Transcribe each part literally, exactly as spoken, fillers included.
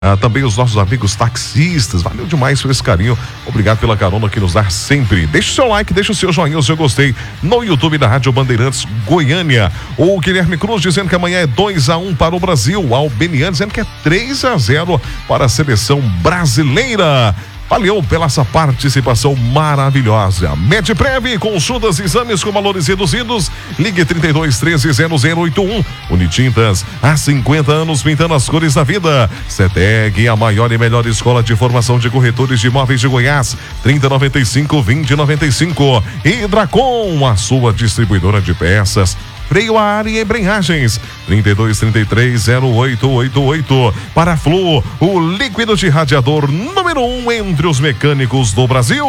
Ah, também os nossos amigos taxistas, valeu demais por esse carinho, obrigado pela carona que nos dá sempre. Deixa o seu like, deixa o seu joinha, o seu gostei no YouTube da Rádio Bandeirantes Goiânia. O Guilherme Cruz dizendo que amanhã é dois a um para o Brasil, o Albeniano dizendo que é três a zero para a seleção brasileira. Valeu pela essa participação maravilhosa. Medprev, consultas e exames com valores reduzidos. Ligue trinta e dois, treze, zero zero oito um. Unitintas, há cinquenta anos pintando as cores da vida. Ceteg, a maior e melhor escola de formação de corretores de imóveis de Goiás. trinta, noventa e cinco, vinte, noventa e cinco. Hidracom, a sua distribuidora de peças. Freio a ar e embreagens, trinta e dois, trinta e três, zero oito oito oito. Para Flu, o líquido de radiador número um entre os mecânicos do Brasil.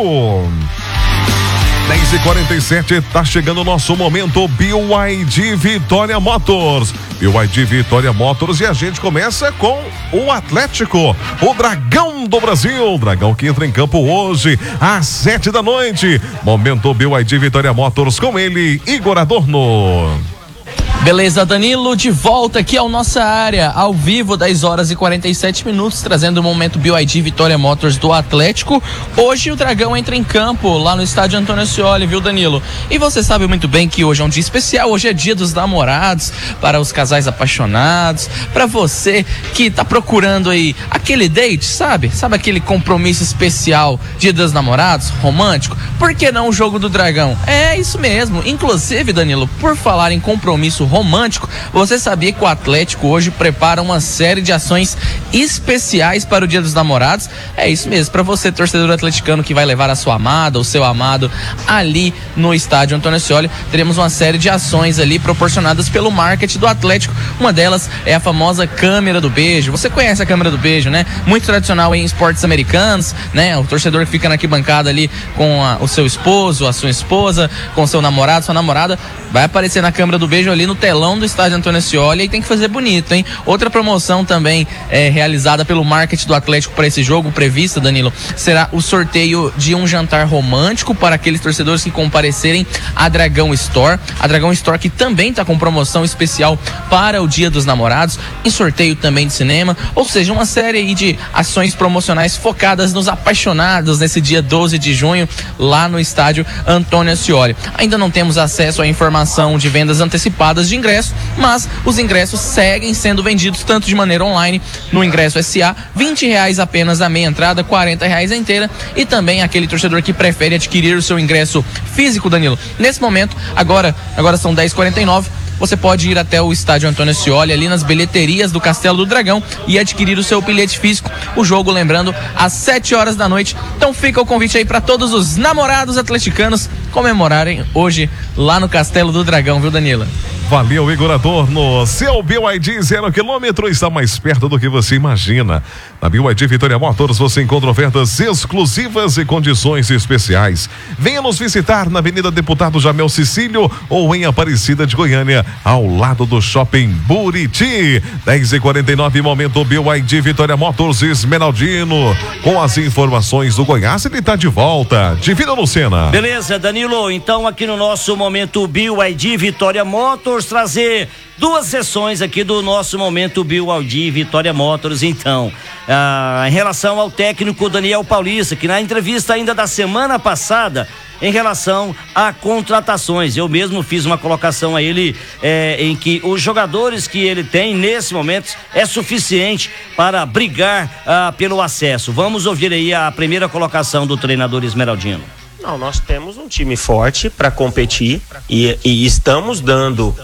dez e quarenta e sete, tá chegando o nosso momento B Y D Vitória Motors. B Y D Vitória Motors, e a gente começa com o Atlético, o Dragão do Brasil. Dragão que entra em campo hoje às sete da noite. Momento B Y D Vitória Motors com ele, Igor Adorno. Beleza, Danilo, de volta aqui à nossa área, ao vivo, dez horas e quarenta e sete minutos, trazendo o momento B Y D Vitória Motors do Atlético. Hoje o Dragão entra em campo lá no estádio Antônio Ascioli, viu, Danilo? E você sabe muito bem que hoje é um dia especial, hoje é dia dos namorados, para os casais apaixonados, para você que tá procurando aí aquele date, sabe? Sabe aquele compromisso especial, dia dos namorados, romântico? Por que não o jogo do Dragão? É isso mesmo, inclusive, Danilo, por falar em compromisso romântico, você sabia que o Atlético hoje prepara uma série de ações especiais para o Dia dos Namorados? É isso mesmo, para você, torcedor atleticano que vai levar a sua amada, o seu amado ali no estádio Antônio Ascioli, teremos uma série de ações ali proporcionadas pelo marketing do Atlético. Uma delas é a famosa câmera do beijo. Você conhece a câmera do beijo, né? Muito tradicional em esportes americanos, né? O torcedor que fica na arquibancada ali com a, o seu esposo, a sua esposa, com o seu namorado, sua namorada, vai aparecer na câmera do beijo ali no telão do estádio Antônio Ascioli, e tem que fazer bonito, hein? Outra promoção também é realizada pelo marketing do Atlético para esse jogo prevista, Danilo, será o sorteio de um jantar romântico para aqueles torcedores que comparecerem à Dragão Store. A Dragão Store que também está com promoção especial para o Dia dos Namorados, em sorteio também de cinema, ou seja, uma série aí de ações promocionais focadas nos apaixonados nesse dia doze de junho, lá no estádio Antônio Ascioli. Ainda não temos acesso à informação de vendas antecipadas de ingresso, mas os ingressos seguem sendo vendidos tanto de maneira online no Ingresso S A, vinte reais apenas a meia entrada, quarenta reais a inteira, e também aquele torcedor que prefere adquirir o seu ingresso físico, Danilo. Nesse momento, agora, agora são dez e quarenta e nove, você pode ir até o estádio Antônio Ascioli, ali nas bilheterias do Castelo do Dragão, e adquirir o seu bilhete físico. O jogo, lembrando, às sete horas da noite. Então fica o convite aí para todos os namorados atleticanos comemorarem hoje lá no Castelo do Dragão, viu, Danila? Valeu, Igor Adorno. Seu B Y D zero quilômetro está mais perto do que você imagina. Na B Y D Vitória Motors você encontra ofertas exclusivas e condições especiais. Venha nos visitar na Avenida Deputado Jamel Cecílio ou em Aparecida de Goiânia, ao lado do Shopping Buriti. dez e quarenta e nove, momento B Y D Vitória Motors Esmeraldino. Com as informações do Goiás, ele está de volta. Divina Lucena. Beleza, Danilo. Então, aqui no nosso momento B Y D Vitória Motors, trazer duas sessões aqui do nosso momento B Y D Vitória Motors. Então, ah, em relação ao técnico Daniel Paulista, que na entrevista ainda da semana passada, em relação a contratações, eu mesmo fiz uma colocação a ele é, em que os jogadores que ele tem nesse momento é suficiente para brigar ah, pelo acesso. Vamos ouvir aí a primeira colocação do treinador esmeraldino. Não, nós temos um time forte para competir e, e estamos dando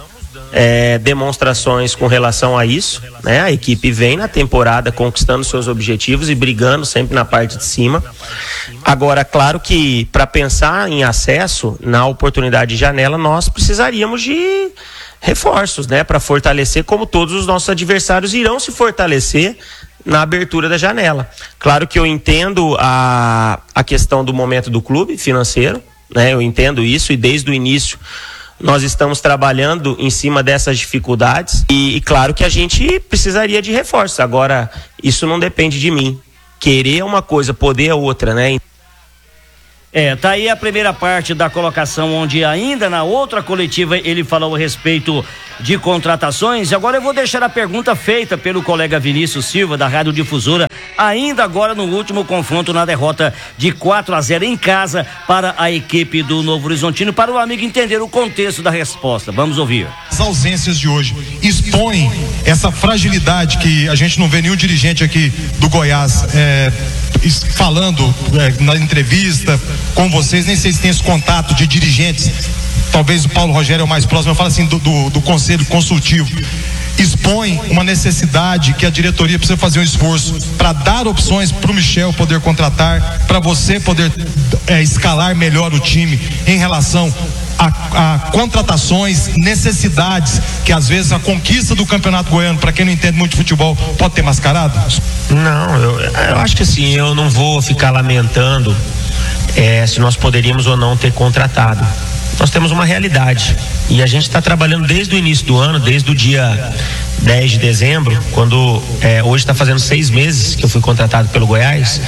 é, demonstrações com relação a isso, né? A equipe vem na temporada conquistando seus objetivos e brigando sempre na parte de cima. Agora, claro que para pensar em acesso, na oportunidade de janela, nós precisaríamos de reforços, né? Para fortalecer, como todos os nossos adversários irão se fortalecer na abertura da janela. Claro que eu entendo a, a questão do momento do clube financeiro, né? Eu entendo isso, e desde o início nós estamos trabalhando em cima dessas dificuldades e, e claro que a gente precisaria de reforços. Agora, isso não depende de mim. Querer é uma coisa, poder é outra, né? É, tá aí a primeira parte da colocação, onde ainda na outra coletiva ele falou a respeito de contratações. Agora eu vou deixar a pergunta feita pelo colega Vinícius Silva, da Rádio Difusora, ainda agora no último confronto, na derrota de quatro a zero em casa para a equipe do Novo Horizontino, para o amigo entender o contexto da resposta. Vamos ouvir. As ausências de hoje expõem essa fragilidade que a gente não vê nenhum dirigente aqui do Goiás é, falando é, na entrevista com vocês, nem sei se tem esse contato de dirigentes, talvez o Paulo Rogério é o mais próximo, eu falo assim do, do, do conselho consultivo. Expõe uma necessidade que a diretoria precisa fazer um esforço para dar opções para o Michel poder contratar, para você poder é, escalar melhor o time em relação a, a contratações, necessidades que às vezes a conquista do Campeonato Goiano, para quem não entende muito de futebol, pode ter mascarado? Não, eu, eu acho que assim, eu não vou ficar lamentando é, se nós poderíamos ou não ter contratado. Nós temos uma realidade e a gente está trabalhando desde o início do ano, desde o dia dez de dezembro, quando é, hoje está fazendo seis meses que eu fui contratado pelo Goiás,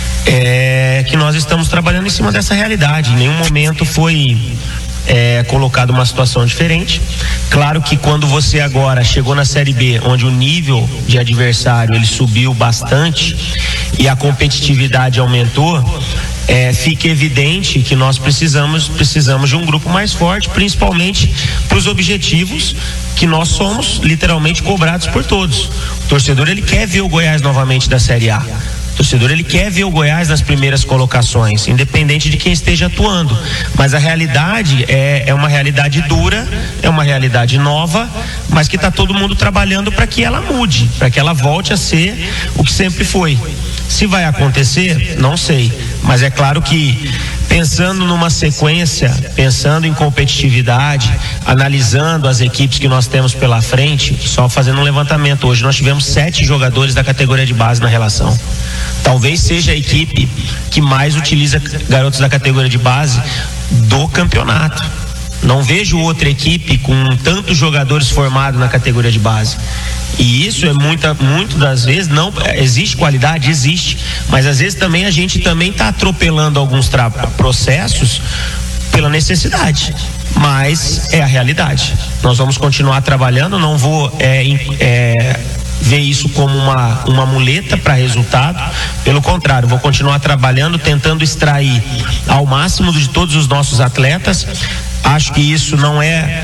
é, que nós estamos trabalhando em cima dessa realidade. Em nenhum momento foi é, colocado uma situação diferente. Claro que quando você agora chegou na Série B, onde o nível de adversário ele subiu bastante e a competitividade aumentou, É, fica evidente que nós precisamos precisamos de um grupo mais forte, principalmente para os objetivos que nós somos literalmente cobrados por todos. O torcedor ele quer ver o Goiás novamente da Série A. O torcedor ele quer ver o Goiás nas primeiras colocações, independente de quem esteja atuando. Mas a realidade é, é uma realidade dura, é uma realidade nova, mas que está todo mundo trabalhando para que ela mude, para que ela volte a ser o que sempre foi. Se vai acontecer, não sei, mas é claro que pensando numa sequência, pensando em competitividade, analisando as equipes que nós temos pela frente, só fazendo um levantamento, hoje nós tivemos sete jogadores da categoria de base na relação. Talvez seja a equipe que mais utiliza garotos da categoria de base do campeonato. Não vejo outra equipe com tantos jogadores formados na categoria de base. E isso é muita, muito das vezes, não existe qualidade, existe, mas às vezes também a gente também está atropelando alguns tra- processos pela necessidade, mas é a realidade. Nós vamos continuar trabalhando, não vou é, é, ver isso como uma, uma muleta para resultado, pelo contrário, vou continuar trabalhando, tentando extrair ao máximo de todos os nossos atletas. Acho que isso não é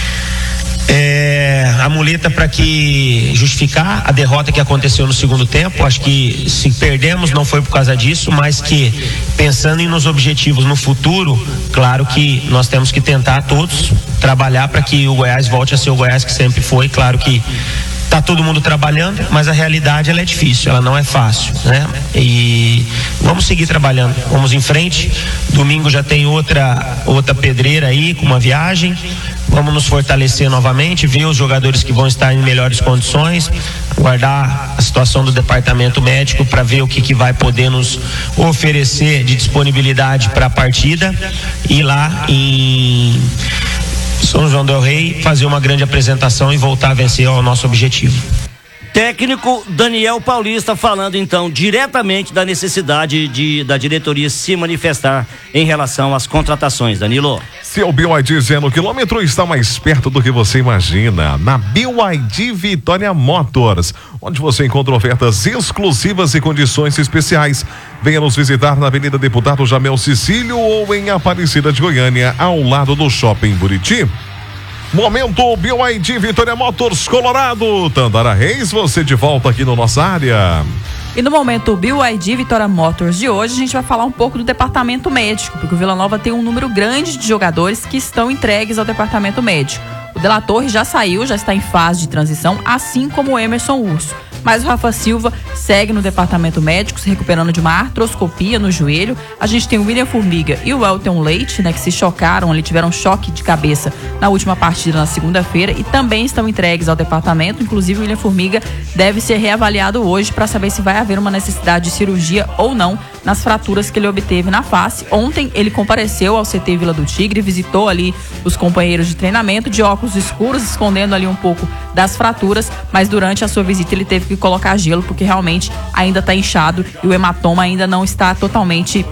É, a muleta para que justificar a derrota que aconteceu no segundo tempo. Acho que se perdemos não foi por causa disso, mas que pensando em nos objetivos no futuro, claro que nós temos que tentar todos trabalhar para que o Goiás volte a ser o Goiás que sempre foi. Claro que tá todo mundo trabalhando, mas a realidade ela é difícil, ela não é fácil, né? E vamos seguir trabalhando, vamos em frente. Domingo já tem outra outra pedreira aí com uma viagem. Vamos nos fortalecer novamente, ver os jogadores que vão estar em melhores condições, guardar a situação do departamento médico para ver o que, que vai poder nos oferecer de disponibilidade para a partida e lá em São João del Rei fazer uma grande apresentação e voltar a vencer ao nosso objetivo. Técnico Daniel Paulista falando então diretamente da necessidade de, da diretoria se manifestar em relação às contratações. Danilo. Seu B Y D dizendo, o quilômetro está mais perto do que você imagina. Na B Y D Vitória Motors, onde você encontra ofertas exclusivas e condições especiais. Venha nos visitar na Avenida Deputado Jamel Cecílio ou em Aparecida de Goiânia, ao lado do Shopping Buriti. Momento B Y D Vitória Motors Colorado. Tandara Reis, você de volta aqui na nossa área. E no momento B Y D Vitória Motors de hoje, a gente vai falar um pouco do departamento médico, porque o Vila Nova tem um número grande de jogadores que estão entregues ao departamento médico. O De La Torre já saiu, já está em fase de transição, assim como o Emerson Urso. Mas o Rafa Silva segue no departamento médico, se recuperando de uma artroscopia no joelho. A gente tem o William Formiga e o Elton Leite, né, que se chocaram ali, tiveram um choque de cabeça na última partida, na segunda-feira, e também estão entregues ao departamento. Inclusive, o William Formiga deve ser reavaliado hoje para saber se vai haver uma necessidade de cirurgia ou não nas fraturas que ele obteve na face. Ontem, ele compareceu ao C T Vila do Tigre, visitou ali os companheiros de treinamento, de óculos escuros, escondendo ali um pouco das fraturas, mas durante a sua visita ele teve que colocar gelo, porque realmente ainda está inchado e o hematoma ainda não está totalmente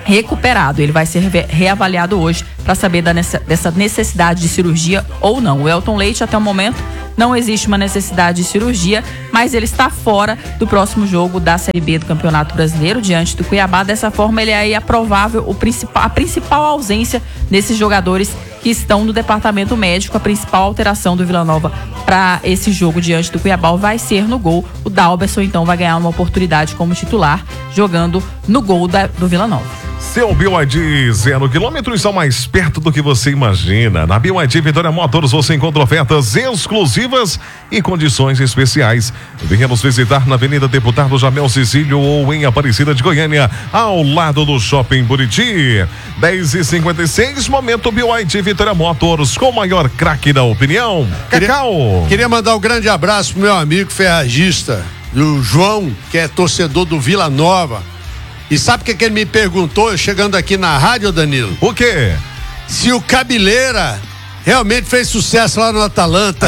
recuperado. Ele vai ser reavaliado hoje para saber da nessa, dessa necessidade de cirurgia ou não. O Elton Leite, até o momento, não existe uma necessidade de cirurgia, mas ele está fora do próximo jogo da Série B do Campeonato Brasileiro, diante do Cuiabá. Dessa forma, ele é aí a provável, o principal, a principal ausência desses jogadores que estão no departamento médico. A principal alteração do Vila Nova para esse jogo diante do Cuiabá vai ser no gol. O Dalberson, então, vai ganhar uma oportunidade como titular, jogando no gol da, do Vila Nova. Seu B Y D zero quilômetro está mais perto do que você imagina. Na B Y D Vitória Motors você encontra ofertas exclusivas e condições especiais. Venha nos visitar na Avenida Deputado Jamel Cecílio ou em Aparecida de Goiânia, ao lado do Shopping Buriti. dez e cinquenta e seis, momento B Y D Vitória Motors, com o maior craque da opinião, Cacau. Queria, queria mandar um grande abraço pro meu amigo ferragista, o João, que é torcedor do Vila Nova. E sabe o que, que ele me perguntou chegando aqui na rádio, Danilo? O quê? Se o Cabeleira realmente fez sucesso lá no Atalanta.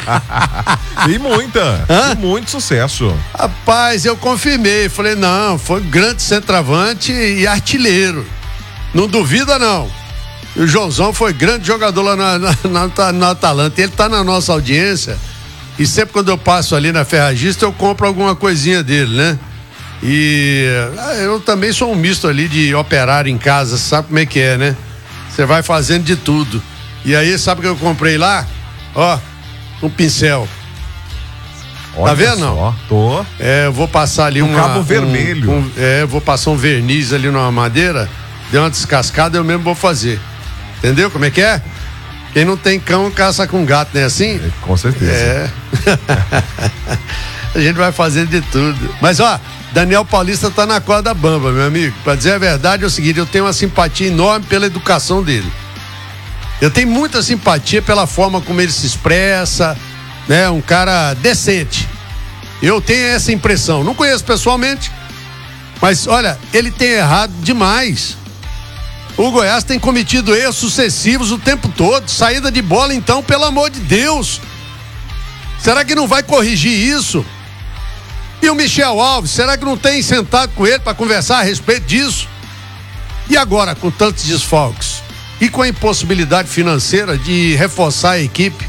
E muita, Hã? e muito sucesso. Rapaz, eu confirmei, falei, não, foi grande centroavante e artilheiro. Não duvida, não. E o Joãozão foi grande jogador lá na, na, na, na Atalanta. Ele tá na nossa audiência e sempre quando eu passo ali na Ferragista eu compro alguma coisinha dele, né? E eu também sou um misto ali de operário em casa, sabe como é que é, né? Você vai fazendo de tudo. E aí, sabe o que eu comprei lá? Ó, um pincel. Olha tá vendo, só, não? Tô. É, eu vou passar ali um uma, cabo um, vermelho. Um, é, eu vou passar um verniz ali numa madeira, deu uma descascada, eu mesmo vou fazer. Entendeu como é que é? Quem não tem cão, caça com gato, não é assim? É, com certeza. É. A gente vai fazendo de tudo. Mas, ó, Daniel Paulista tá na corda bamba, meu amigo. Pra dizer a verdade é o seguinte, eu tenho uma simpatia enorme pela educação dele. Eu tenho muita simpatia pela forma como ele se expressa, né? Um cara decente. Eu tenho essa impressão. Não conheço pessoalmente, mas olha, ele tem errado demais. O Goiás tem cometido erros sucessivos o tempo todo. Saída de bola, então, pelo amor de Deus. Será que não vai corrigir isso? E o Michel Alves, será que não tem sentado com ele para conversar a respeito disso? E agora, com tantos desfalques e com a impossibilidade financeira de reforçar a equipe,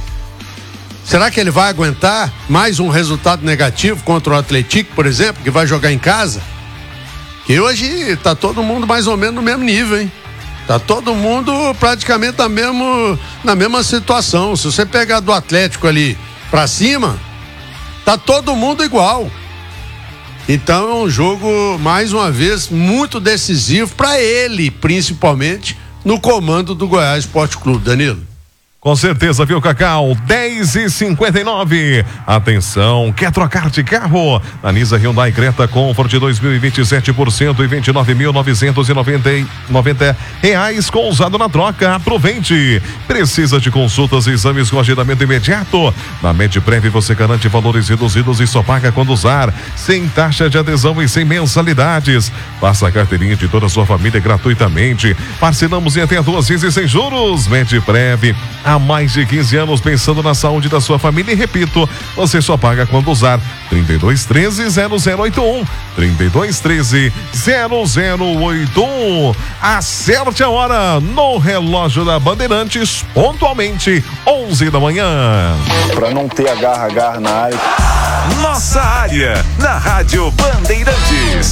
será que ele vai aguentar mais um resultado negativo contra o Atlético, por exemplo, que vai jogar em casa? Que hoje tá todo mundo mais ou menos no mesmo nível, hein? Tá todo mundo praticamente na, mesmo, na mesma situação. Se você pegar do Atlético ali pra cima, tá todo mundo igual. Então é um jogo, mais uma vez, muito decisivo para ele, principalmente no comando do Goiás Esporte Clube. Danilo. Com certeza, viu, Cacau? dez e cinquenta e nove. Atenção, quer trocar de carro? Na Nisa Hyundai Creta Comfort dois mil e vinte e sete por cento e vinte e nove mil novecentos e noventa reais com usado na troca. Aproveite. Precisa de consultas e exames com agendamento imediato? Na Medprev você garante valores reduzidos e só paga quando usar, sem taxa de adesão e sem mensalidades. Faça a carteirinha de toda a sua família gratuitamente. Parcelamos em até duas vezes sem juros. Medprev. Há mais de quinze anos pensando na saúde da sua família e repito, você só paga quando usar. trinta e dois treze zero zero oito um, trinta e dois treze zero zero oito um. Acerte a hora no relógio da Bandeirantes, pontualmente onze da manhã. Para não ter agarra-agarra na área. Nossa área, na Rádio Bandeirantes.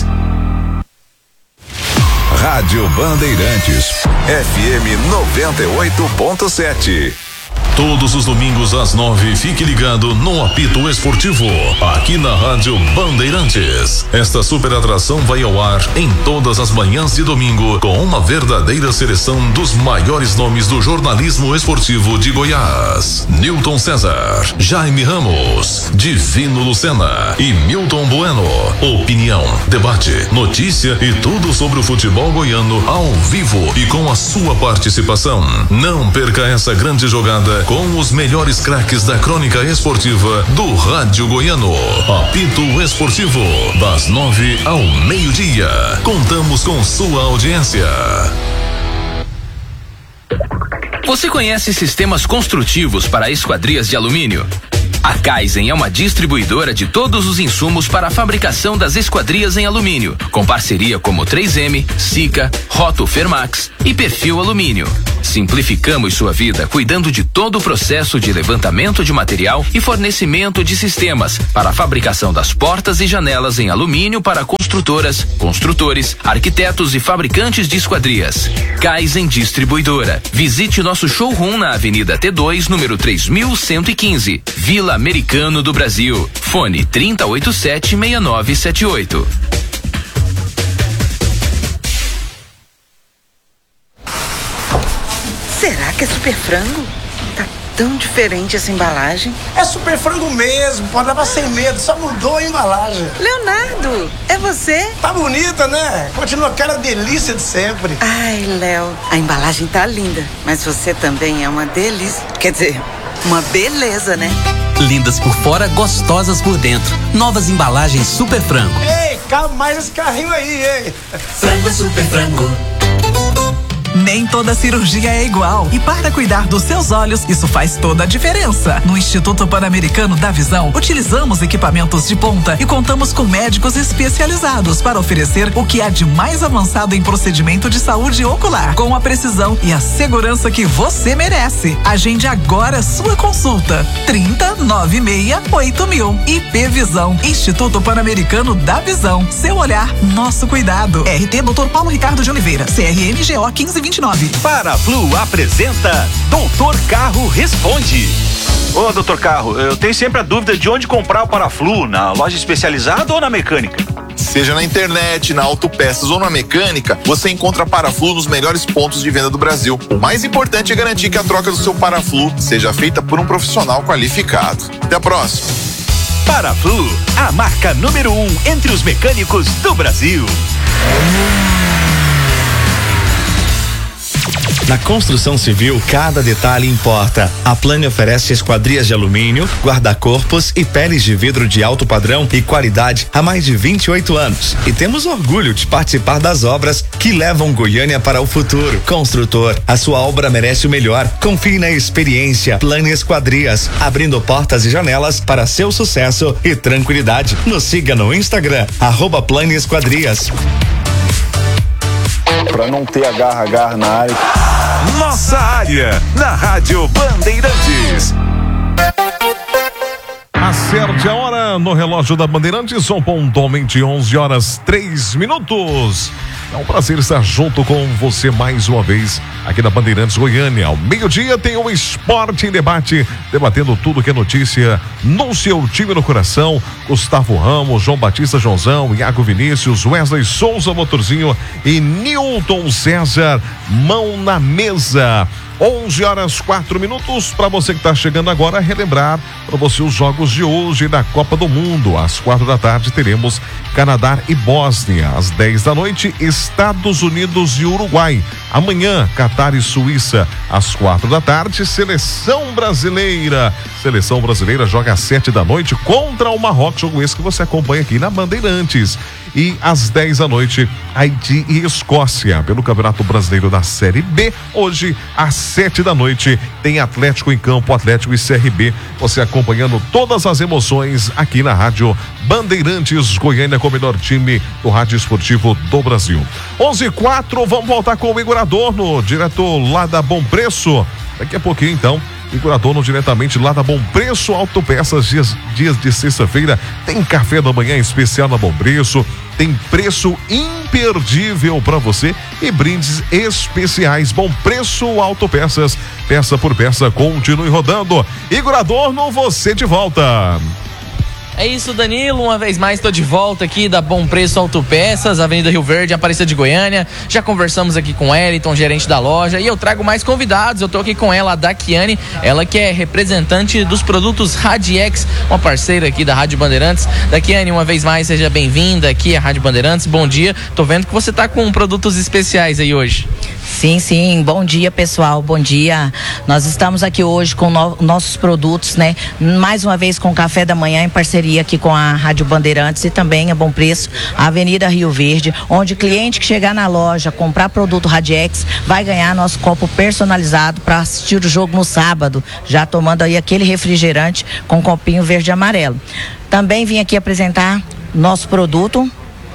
Rádio Bandeirantes, F M noventa e oito ponto sete. Todos os domingos às nove, fique ligado no Apito Esportivo, aqui na Rádio Bandeirantes. Esta super atração vai ao ar em todas as manhãs de domingo, com uma verdadeira seleção dos maiores nomes do jornalismo esportivo de Goiás. Newton César, Jaime Ramos, Divino Lucena e Milton Bueno. Opinião, debate, notícia e tudo sobre o futebol goiano ao vivo e com a sua participação. Não perca essa grande jogada com os melhores craques da crônica esportiva do Rádio Goiano. Apito Esportivo, das nove ao meio-dia. Contamos com sua audiência. Você conhece sistemas construtivos para esquadrias de alumínio? A Kaizen é uma distribuidora de todos os insumos para a fabricação das esquadrias em alumínio, com parceria como três M, Sika, Roto Fermax e Perfil Alumínio. Simplificamos sua vida cuidando de todo o processo de levantamento de material e fornecimento de sistemas para a fabricação das portas e janelas em alumínio para construtoras, construtores, arquitetos e fabricantes de esquadrias. Kaizen Distribuidora. Visite nosso showroom na Avenida T dois, número três mil cento e quinze, Vila Americano do Brasil. Fone trinta e oito sete, seis nove sete oito. Será que é super frango? Tá tão diferente essa embalagem. É super frango mesmo, pode levar sem medo, só mudou a embalagem. Leonardo, é você? Tá bonita, né? Continua aquela delícia de sempre. Ai, Léo, a embalagem tá linda, mas você também é uma delícia. Quer dizer, uma beleza, né? Lindas por fora, gostosas por dentro. Novas embalagens Super Frango. Ei, calma mais esse carrinho aí, ei. Frango Super Frango. Nem toda cirurgia é igual. E para cuidar dos seus olhos, isso faz toda a diferença. No Instituto Pan-Americano da Visão, utilizamos equipamentos de ponta e contamos com médicos especializados para oferecer o que há de mais avançado em procedimento de saúde ocular, com a precisão e a segurança que você merece. Agende agora sua consulta. trinta, noventa e seis, oito mil. I P Visão, Instituto Pan-Americano da Visão. Seu olhar, nosso cuidado. R T doutor Paulo Ricardo de Oliveira, C R M G O quinze vinte e nove. Paraflu apresenta Doutor Carro Responde. Ô, doutor Carro, eu tenho sempre a dúvida de onde comprar o Paraflu, na loja especializada ou na mecânica? Seja na internet, na autopeças ou na mecânica, você encontra Paraflu nos melhores pontos de venda do Brasil. O mais importante é garantir que a troca do seu Paraflu seja feita por um profissional qualificado. Até a próxima. Paraflu, a marca número um entre os mecânicos do Brasil. Na construção civil, cada detalhe importa. A Plane oferece esquadrias de alumínio, guarda-corpos e peles de vidro de alto padrão e qualidade há mais de vinte e oito anos. E temos orgulho de participar das obras que levam Goiânia para o futuro. Construtor, a sua obra merece o melhor. Confie na experiência. Plane Esquadrias, abrindo portas e janelas para seu sucesso e tranquilidade. Nos siga no Instagram, arroba Plane Esquadrias. Para não ter agarra-agarra na área. Nossa área, na Rádio Bandeirantes. Acerte a hora no relógio da Bandeirantes, são pontualmente onze horas três minutos. É um prazer estar junto com você mais uma vez aqui na Bandeirantes Goiânia. Ao meio-dia tem o Esporte em Debate, debatendo tudo que é notícia no seu time no coração. Gustavo Ramos, João Batista Joãozão, Iago Vinícius, Wesley Souza Motorzinho e Newton César, mão na mesa. onze horas quatro minutos, para você que está chegando agora, relembrar para você os jogos de hoje da Copa do Mundo. Às quatro da tarde teremos Canadá e Bósnia. Às dez da noite, Estados Unidos e Uruguai. Amanhã, Catar e Suíça. Às quatro da tarde, Seleção Brasileira. Seleção Brasileira joga às sete da noite contra o Marrocos, jogo esse que você acompanha aqui na Bandeirantes. E às dez da noite, Haiti e Escócia, pelo Campeonato Brasileiro da Série B. Hoje, às sete da noite, tem Atlético em Campo, Atlético e C R B. Você acompanhando todas as emoções aqui na Rádio Bandeirantes Goiânia, com o melhor time do rádio esportivo do Brasil. onze e quatro, vamos voltar com o Igor Adorno, diretor lá da Bom Preço. Daqui a pouquinho, então, Igor Adorno diretamente lá da Bom Preço Autopeças, dias, dias de sexta-feira. Tem café da manhã especial na Bom Preço, tem preço imperdível para você e brindes especiais. Bom Preço Autopeças, peça por peça, continue rodando. Igor Adorno, você de volta. É isso, Danilo, uma vez mais tô de volta aqui da Bom Preço Autopeças, Avenida Rio Verde, Aparecida de Goiânia. Já conversamos aqui com o Eliton, gerente da loja, e eu trago mais convidados. Eu tô aqui com ela, a Daquiane, ela que é representante dos produtos Radiex, uma parceira aqui da Rádio Bandeirantes. Daquiane, uma vez mais, seja bem-vinda aqui à Rádio Bandeirantes, bom dia. Tô vendo que você tá com produtos especiais aí hoje. Sim, sim. Bom dia, pessoal. Bom dia. Nós estamos aqui hoje com no, nossos produtos, né? Mais uma vez com o Café da Manhã, em parceria aqui com a Rádio Bandeirantes e também a Bom Preço, a Avenida Rio Verde, onde o cliente que chegar na loja, comprar produto Radiex, vai ganhar nosso copo personalizado para assistir o jogo no sábado, já tomando aí aquele refrigerante com copinho verde e amarelo. Também vim aqui apresentar nosso produto,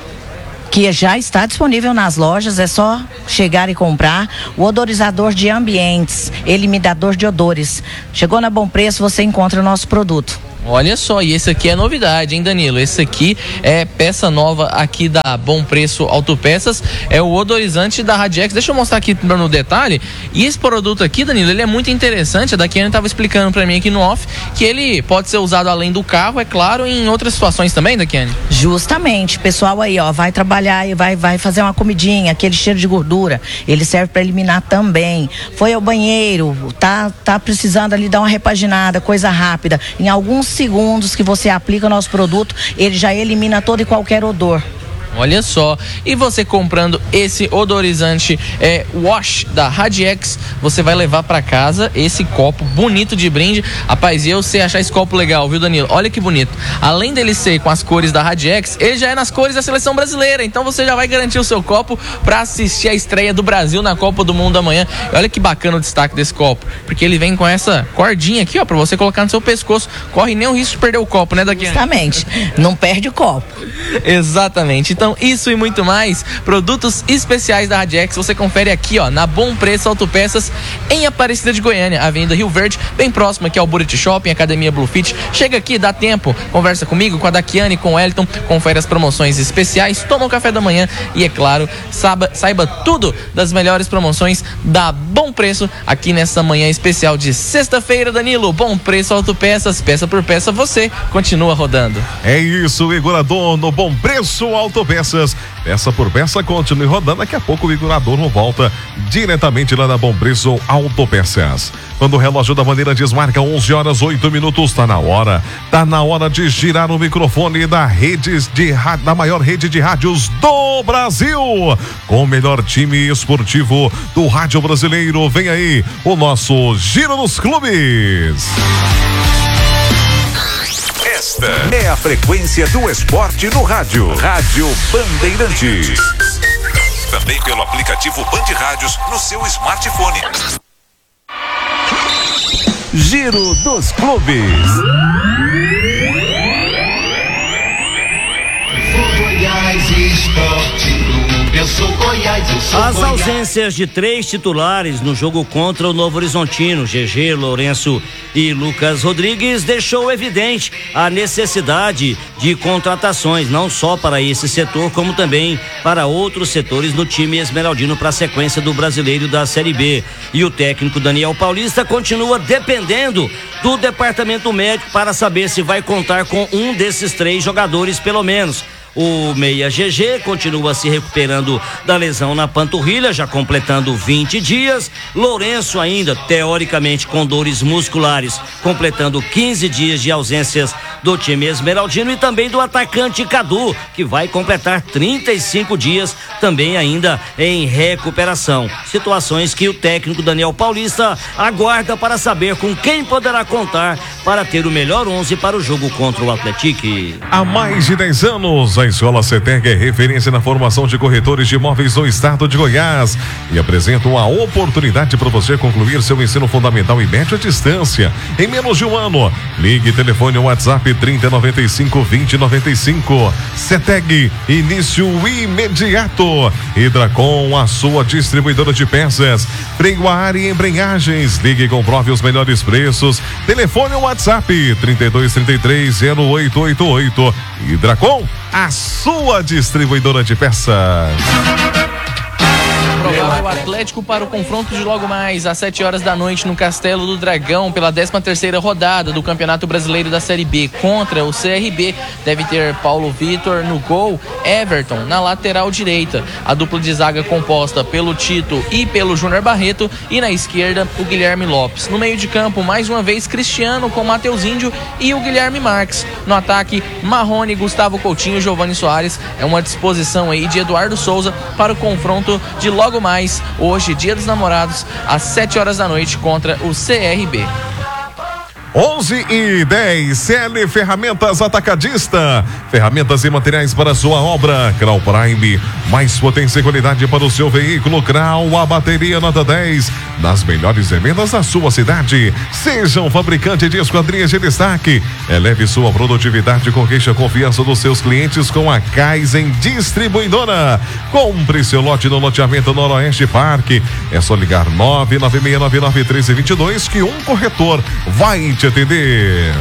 que já está disponível nas lojas, é só chegar e comprar. O odorizador de ambientes, eliminador de odores. Chegou na Bom Preço, você encontra o nosso produto. Olha só, e esse aqui é novidade, hein, Danilo? Esse aqui é peça nova aqui da Bom Preço Autopeças, é o odorizante da Radiex. Deixa eu mostrar aqui no detalhe. E esse produto aqui, Danilo, ele é muito interessante. A Daquiane estava explicando para mim aqui no off que ele pode ser usado além do carro, é claro, em outras situações também, Daquiane? Justamente, pessoal aí, ó, vai trabalhar e vai, vai fazer uma comidinha, aquele cheiro de gordura, ele serve para eliminar também. Foi ao banheiro, tá, tá precisando ali dar uma repaginada, coisa rápida. Em alguns segundos que você aplica o nosso produto, ele já elimina todo e qualquer odor. Olha só, e você comprando esse odorizante é, wash da Radiex, você vai levar pra casa esse copo bonito de brinde. Rapaz, e eu sei achar esse copo legal, viu, Danilo? Olha que bonito. Além dele ser com as cores da Radiex, ele já é nas cores da seleção brasileira, então você já vai garantir o seu copo pra assistir a estreia do Brasil na Copa do Mundo amanhã. E olha que bacana o destaque desse copo, porque ele vem com essa cordinha aqui, ó, pra você colocar no seu pescoço. Corre nem o risco de perder o copo, né, Daquiane? Justamente, não perde o copo. Exatamente. Então, isso e muito mais, produtos especiais da Radiex, você confere aqui, ó, na Bom Preço Autopeças, em Aparecida de Goiânia, Avenida Rio Verde, bem próximo aqui ao Buriti Shopping, Academia Bluefit. Chega aqui, dá tempo, conversa comigo, com a Daquiane, com o Wellington, confere as promoções especiais, toma um café da manhã e, é claro, saiba, saiba tudo das melhores promoções da Bom Preço aqui nessa manhã especial de sexta-feira, Danilo. Bom Preço Autopeças, peça por peça, você continua rodando. É isso, Igor Adorno, Bom Preço Autopeças. Peça por peça, continue rodando. Daqui a pouco o Igor Adorno volta diretamente lá na Bom Preço Autopeças. Quando o relógio da Bandeirantes marca onze horas oito minutos, tá na hora. Tá na hora de girar o microfone da rede de da maior rede de rádios do Brasil. Com o melhor time esportivo do rádio brasileiro. Vem aí o nosso Giro dos Clubes. Esta é a frequência do esporte no rádio. Rádio Bandeirantes. Também pelo aplicativo Band Rádios no seu smartphone. Giro dos Clubes. Goiás Esporte Clube, eu sou Goiás, eu sou As Goiás. ausências de três titulares no jogo contra o Novo Horizontino, G G, Lourenço e Lucas Rodrigues, deixou evidente a necessidade de contratações, não só para esse setor, como também para outros setores no time esmeraldino para a sequência do Brasileiro da Série B. E o técnico Daniel Paulista continua dependendo do departamento médico para saber se vai contar com um desses três jogadores, pelo menos. O meia G G continua se recuperando da lesão na panturrilha, já completando vinte dias. Lourenço ainda, teoricamente, com dores musculares, completando quinze dias de ausências do time esmeraldino. E também do atacante Cadu, que vai completar trinta e cinco dias, também ainda em recuperação. Situações que o técnico Daniel Paulista aguarda para saber com quem poderá contar para ter o melhor onze para o jogo contra o Atlético. Há mais de dez anos, a Escola CETEG é referência na formação de corretores de imóveis no estado de Goiás e apresenta uma oportunidade para você concluir seu ensino fundamental e médio à distância em menos de um ano. Ligue, telefone ou WhatsApp trinta, noventa e cinco, vinte, noventa e cinco. CETEG, início imediato. Hidracom, a sua distribuidora de peças, freio a ar e embreagens. Ligue e comprove os melhores preços. Telefone ou WhatsApp trinta e dois, trinta e três, zero oito oito oito. Hidracom, a sua distribuidora de peças. Provável Atlético para o confronto de logo mais às sete horas da noite no Castelo do Dragão pela décima terceira rodada do Campeonato Brasileiro da Série B contra o C R B. Deve ter Paulo Vitor no gol, Everton na lateral direita, a dupla de zaga composta pelo Tito e pelo Júnior Barreto, e na esquerda o Guilherme Lopes. No meio de campo, mais uma vez Cristiano com Matheus Índio e o Guilherme Marques. No ataque, Marrone, Gustavo Coutinho e Giovani Soares. É uma disposição aí de Eduardo Souza para o confronto de logo mais mais, hoje, Dia dos Namorados, às sete horas da noite, contra o C R B. onze e dez, C L Ferramentas Atacadista. Ferramentas e materiais para sua obra. Crau Prime, mais potência e qualidade para o seu veículo. Crau, a bateria nota dez. Nas melhores vendas da sua cidade. Seja um fabricante de esquadrias de destaque. Eleve sua produtividade e conquiste a confiança dos seus clientes com a Kaizen Distribuidora. Compre seu lote no loteamento Noroeste Parque. É só ligar nove nove seis nove nove um três dois dois que um corretor vai te atender.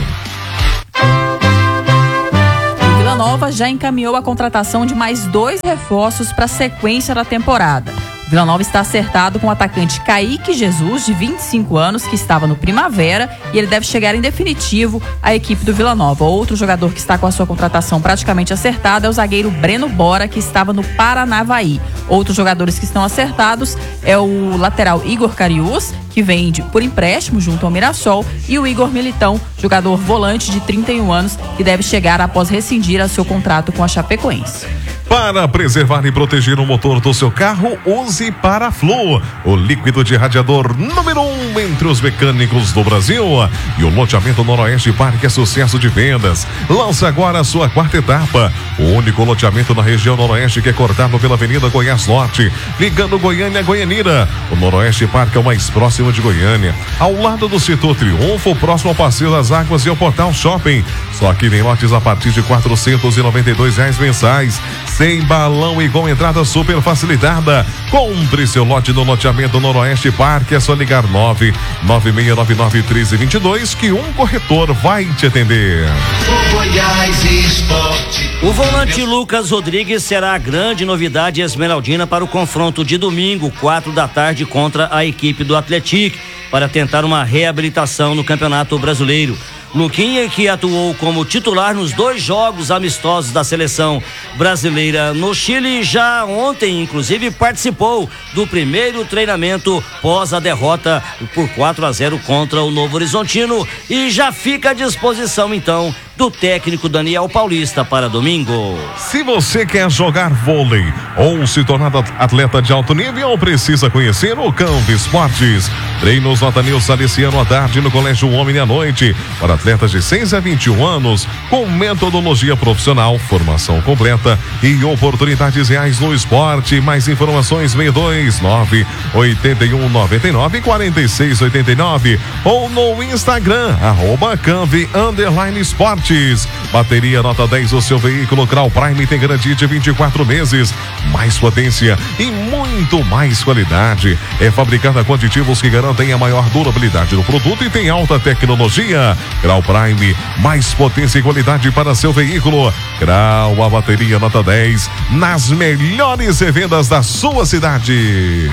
O Vila Nova já encaminhou a contratação de mais dois reforços para a sequência da temporada. O Vila Nova está acertado com o atacante Kaique Jesus, de vinte e cinco anos, que estava no Primavera, e ele deve chegar em definitivo à equipe do Vila Nova. Outro jogador que está com a sua contratação praticamente acertada é o zagueiro Breno Bora, que estava no Paranavaí. Outros jogadores que estão acertados é o lateral Igor Cariús, que vem de, por empréstimo junto ao Mirassol, e o Igor Militão, jogador volante de trinta e um anos, que deve chegar após rescindir a seu contrato com a Chapecoense. Para preservar e proteger o motor do seu carro, use Paraflu, o líquido de radiador número um entre os mecânicos do Brasil. E o loteamento Noroeste Parque é sucesso de vendas. Lança agora a sua quarta etapa. O único loteamento na região Noroeste que é cortado pela Avenida Goiás Norte, ligando Goiânia a Goianira. O Noroeste Parque é o mais próximo de Goiânia, ao lado do setor Triunfo, próximo ao Passeio das Águas e ao Portal Shopping. Só aqui tem lotes a partir de quatrocentos e noventa e dois reais mensais. Sem balão e com entrada super facilitada. Compre seu lote no loteamento Noroeste Parque. É só ligar nove nove seis nove nove um três dois dois que um corretor vai te atender. O Goiás Esporte. O volante Lucas Rodrigues será a grande novidade esmeraldina para o confronto de domingo, quatro da tarde, contra a equipe do Atlético, para tentar uma reabilitação no Campeonato Brasileiro. Luquinha, que atuou como titular nos dois jogos amistosos da seleção brasileira no Chile, já ontem, inclusive, participou do primeiro treinamento pós a derrota por quatro a zero contra o Novo Horizontino e já fica à disposição, então, do técnico Daniel Paulista para domingo. Se você quer jogar vôlei ou se tornar atleta de alto nível, precisa conhecer o Canvi Esportes. Treinos no Atanil Salesiano à tarde no Colégio Homem à noite para atletas de seis a vinte e um anos, com metodologia profissional, formação completa e oportunidades reais no esporte. Mais informações seis dois nove oito um nove nove quatro seis oito nove ou no Instagram arroba Canvi underline Esportes. Bateria nota dez, o seu veículo Crau Prime tem garantia de vinte e quatro meses, mais potência e muito mais qualidade. É fabricada com aditivos que garantem a maior durabilidade do produto e tem alta tecnologia. Crau Prime, mais potência e qualidade para seu veículo. Crau, a bateria nota dez, nas melhores revendas da sua cidade.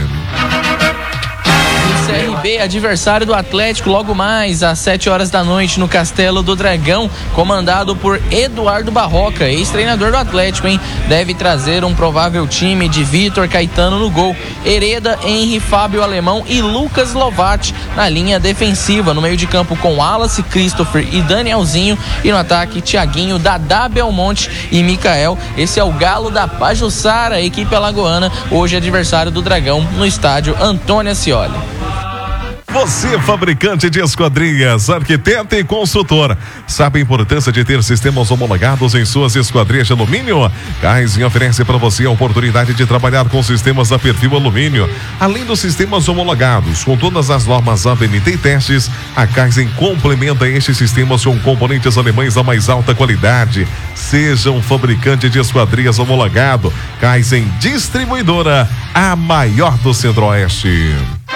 C R B, adversário do Atlético, logo mais às sete horas da noite no Castelo do Dragão, comandado por Eduardo Barroca, ex-treinador do Atlético, hein? Deve trazer um provável time de Vitor Caetano no gol, Hereda, Henry, Fábio Alemão e Lucas Lovati na linha defensiva, no meio de campo com Wallace, Christopher e Danielzinho, e no ataque Thiaguinho, Dadá, Belmonte e Mikael. Esse é o Galo da Pajuçara, a equipe alagoana, hoje adversário do Dragão no estádio Antônio Ascioli. Você, fabricante de esquadrias, arquiteto e construtor, sabe a importância de ter sistemas homologados em suas esquadrias de alumínio? Kaizen oferece para você a oportunidade de trabalhar com sistemas da Perfil Alumínio. Além dos sistemas homologados, com todas as normas A B N T e testes, a Kaizen complementa estes sistemas com componentes alemães da mais alta qualidade. Seja um fabricante de esquadrias homologado. Kaizen Distribuidora, a maior do Centro-Oeste.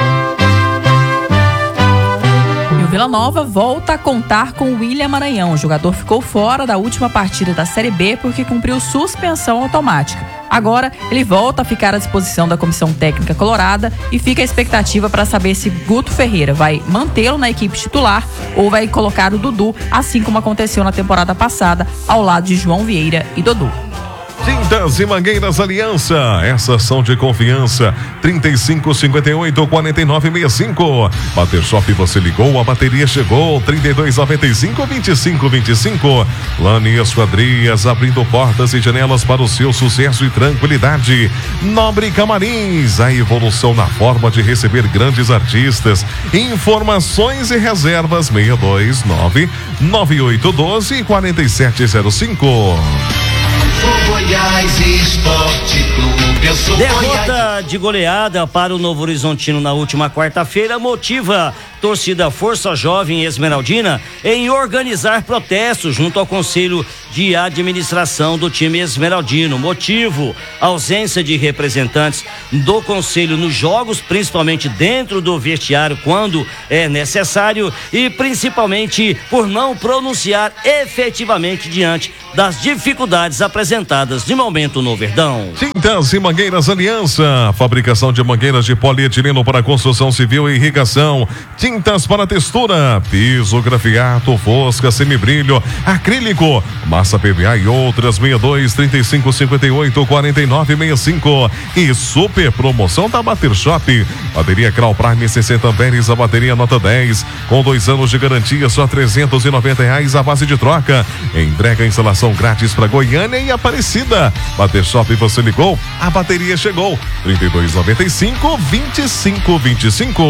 Vila Nova volta a contar com William Maranhão. O jogador ficou fora da última partida da Série B porque cumpriu suspensão automática. Agora, ele volta a ficar à disposição da comissão técnica colorada e fica a expectativa para saber se Guto Ferreira vai mantê-lo na equipe titular ou vai colocar o Dudu, assim como aconteceu na temporada passada, ao lado de João Vieira e Dodô. Tintas e Mangueiras Aliança, essas são de confiança. trinta e cinco, cinquenta e oito, quarenta e nove, sessenta e cinco. Bater Shop, você ligou, a bateria chegou. trinta e dois, noventa e cinco, vinte e cinco, vinte e cinco. Lani Esquadrias, abrindo portas e janelas para o seu sucesso e tranquilidade. Nobre Camarins, a evolução na forma de receber grandes artistas. Informações e reservas seis dois nove, nove oito um dois, quatro sete zero cinco. O Goiás Esporte Clube, eu sou Derrota Goiás. de goleada para o Novo Horizontino na última quarta-feira motiva torcida Força Jovem Esmeraldina em organizar protestos junto ao Conselho de Administração do time esmeraldino. Motivo: ausência de representantes do Conselho nos jogos, principalmente dentro do vestiário quando é necessário, e principalmente por não pronunciar efetivamente diante das dificuldades apresentadas de momento no Verdão. Tintas e Mangueiras Aliança, fabricação de mangueiras de polietileno para construção civil e irrigação. Tintas para textura, piso, grafiato, fosca, semibrilho, acrílico, massa P V A e outras. Seis dois, trinta e cinco, cinquenta e oito, quarenta e nove, sessenta e cinco. E super promoção da Bater Shop. Bateria Crau Prime sessenta amperes, a bateria nota dez, com dois anos de garantia, só trezentos e noventa reais a base de troca. Entrega e instalação grátis para Goiânia e Aparecida. Bater Shop, você ligou, a bateria chegou. trinta e dois, noventa e cinco, vinte e cinco, vinte e cinco.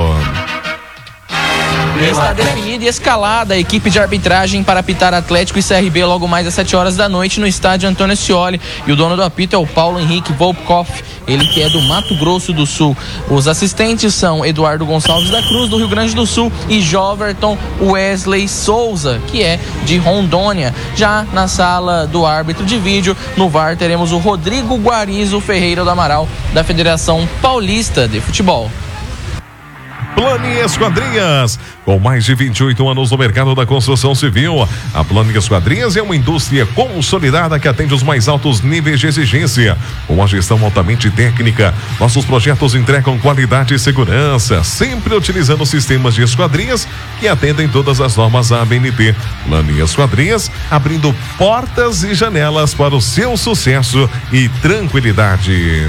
Está definida e escalada a equipe de arbitragem para apitar Atlético e C R B logo mais às sete horas da noite no estádio Antônio Scioli. E o dono do apito é o Paulo Henrique Volkoff, ele que é do Mato Grosso do Sul. Os assistentes são Eduardo Gonçalves da Cruz, do Rio Grande do Sul, e Joverton Wesley Souza, que é de Rondônia. Já na sala do árbitro de vídeo, no V A R, teremos o Rodrigo Guarizo Ferreira do Amaral, da Federação Paulista de Futebol. Plani Esquadrias, com mais de vinte e oito anos no mercado da construção civil. A Plani Esquadrias é uma indústria consolidada que atende os mais altos níveis de exigência, com uma gestão altamente técnica. Nossos projetos entregam qualidade e segurança, sempre utilizando sistemas de esquadrias que atendem todas as normas A B N T. Plani Esquadrias, abrindo portas e janelas para o seu sucesso e tranquilidade.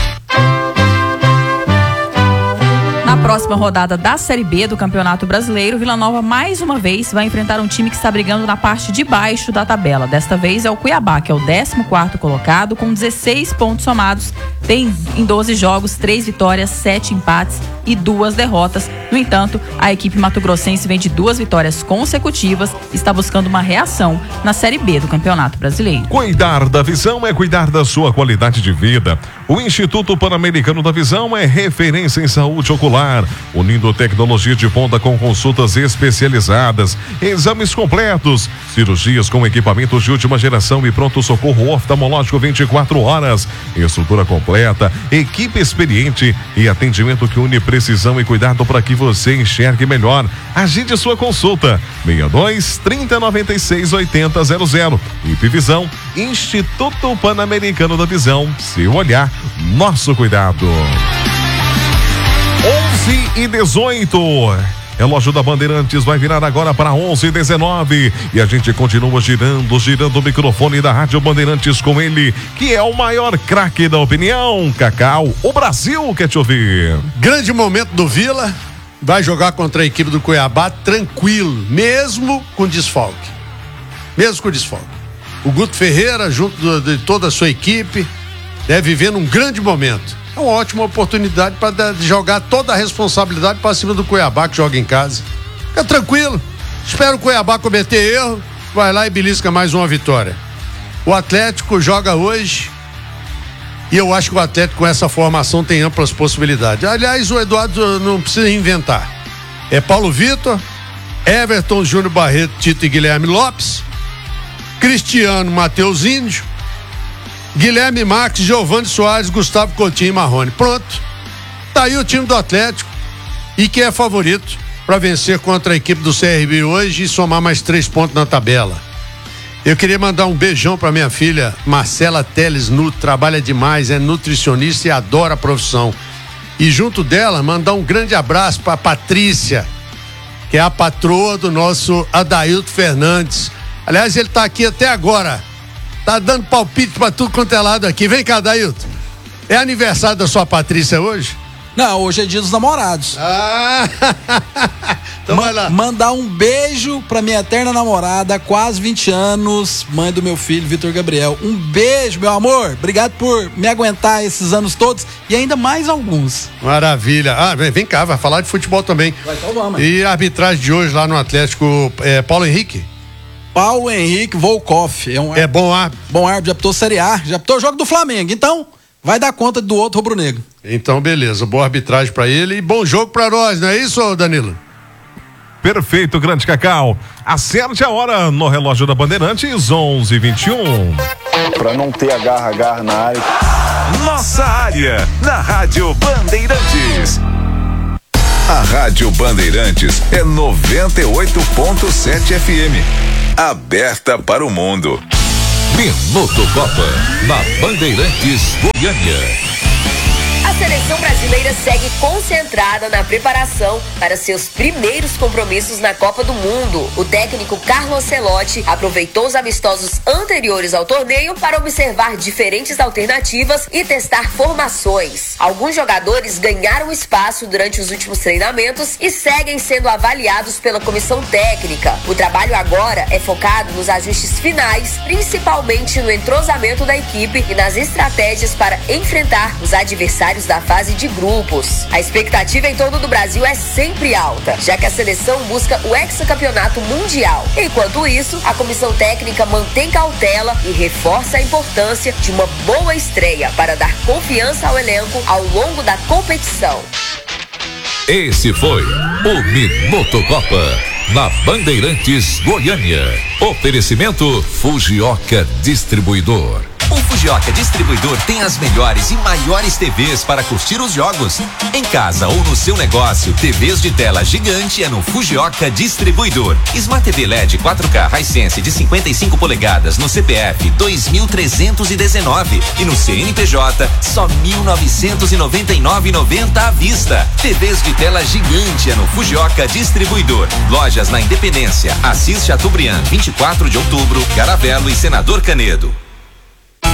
Na próxima rodada da Série B do Campeonato Brasileiro, Vila Nova mais uma vez vai enfrentar um time que está brigando na parte de baixo da tabela. Desta vez é o Cuiabá, que é o décimo quarto colocado, com dezesseis pontos somados. Tem em doze jogos, três vitórias, sete empates e duas derrotas. No entanto, a equipe mato-grossense vem de duas vitórias consecutivas e está buscando uma reação na Série B do Campeonato Brasileiro. Cuidar da visão é cuidar da sua qualidade de vida. O Instituto Pan-Americano da Visão é referência em saúde ocular, unindo tecnologia de ponta com consultas especializadas, exames completos, cirurgias com equipamentos de última geração e pronto-socorro oftalmológico vinte e quatro horas, estrutura completa, equipe experiente e atendimento que une precisão e cuidado para que você enxergue melhor. Agende sua consulta. seis dois, trinta, noventa e seis, oitenta, zero zero. I P Visão, Instituto Pan-Americano da Visão. Seu olhar, nosso cuidado. onze e dezoito. Relógio da Bandeirantes vai virar agora para onze e dezenove. E a gente continua girando, girando o microfone da Rádio Bandeirantes com ele, que é o maior craque da opinião, Cacau. O Brasil quer te ouvir. Grande momento do Vila. Vai jogar contra a equipe do Cuiabá tranquilo, mesmo com desfalque. Mesmo com desfalque. O Guto Ferreira, junto do, de toda a sua equipe, deve viver um grande momento. É uma ótima oportunidade para jogar toda a responsabilidade para cima do Cuiabá, que joga em casa. Fica tranquilo. Espera o Cuiabá cometer erro, vai lá e belisca mais uma vitória. O Atlético joga hoje e eu acho que o Atlético com essa formação tem amplas possibilidades. Aliás, o Eduardo não precisa inventar. É Paulo Vitor, Everton, Júnior Barreto, Tito e Guilherme Lopes, Cristiano, Matheus Índio, Guilherme Marques, Giovani Soares, Gustavo Coutinho e Marrone. Pronto. Tá aí o time do Atlético e que é favorito para vencer contra a equipe do C R B hoje e somar mais três pontos na tabela. Eu queria mandar um beijão para minha filha Marcela Teles Nutri, trabalha demais, é nutricionista e adora a profissão. E junto dela, mandar um grande abraço para Patrícia, que é a patroa do nosso Adailto Fernandes. Aliás, ele tá aqui até agora, Tá dando palpite pra tudo quanto é lado aqui. Vem cá, Dailton. É aniversário da sua Patrícia hoje? Não, hoje é dia dos namorados. Ah! Então Ma- vai lá. Mandar um beijo pra minha eterna namorada, quase vinte anos, mãe do meu filho, Vitor Gabriel. Um beijo, meu amor. Obrigado por me aguentar esses anos todos e ainda mais alguns. Maravilha. Ah, vem, vem cá, vai falar de futebol também. Vai, então vamos. E a arbitragem de hoje lá no Atlético, é, Paulo Henrique? Paulo Henrique Volkoff. É, um é bom árbitro? Bom árbitro, já apitou Série A, já apitou o jogo do Flamengo. Então, vai dar conta do outro rubro-negro. Então, beleza. Boa arbitragem pra ele e bom jogo pra nós, não é isso, Danilo? Perfeito, grande Cacau. Acerte a hora no relógio da Bandeirantes, onze e vinte e um. Pra não ter agarra-agarra na área. Nossa área, na Rádio Bandeirantes. A Rádio Bandeirantes é noventa e oito ponto sete F M. Aberta para o mundo. Minuto Copa, na Bandeirantes Goiânia. A seleção brasileira segue concentrada na preparação para seus primeiros compromissos na Copa do Mundo. O técnico Carlo Ancelotti aproveitou os amistosos anteriores ao torneio para observar diferentes alternativas e testar formações. Alguns jogadores ganharam espaço durante os últimos treinamentos e seguem sendo avaliados pela comissão técnica. O trabalho agora é focado nos ajustes finais, principalmente no entrosamento da equipe e nas estratégias para enfrentar os adversários da fase de grupos. A expectativa em torno do Brasil é sempre alta, já que a seleção busca o hexacampeonato mundial. Enquanto isso, a comissão técnica mantém cautela e reforça a importância de uma boa estreia para dar confiança ao elenco ao longo da competição. Esse foi o Minuto Copa, na Bandeirantes Goiânia. Oferecimento Fujioka Distribuidor. O Fujioka Distribuidor tem as melhores e maiores T Vs para curtir os jogos. Em casa ou no seu negócio, T Vs de tela gigante é no Fujioka Distribuidor. Smart T V L E D quatro K Hisense de cinquenta e cinco polegadas no C P F dois mil trezentos e dezenove e no C N P J só mil novecentos e noventa e nove reais e noventa centavos à vista. T Vs de tela gigante é no Fujioka Distribuidor. Lojas na Independência, Assis Chateaubriand, vinte e quatro de outubro, Caravelo e Senador Canedo.